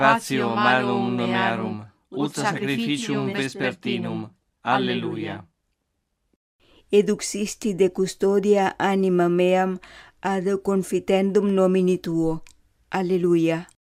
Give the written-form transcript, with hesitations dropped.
Ratio malum mearum, ut sacrificium vespertinum. Alleluia. Eduxisti de custodia anima meam ad confitendum nomini Tuo. Alleluia.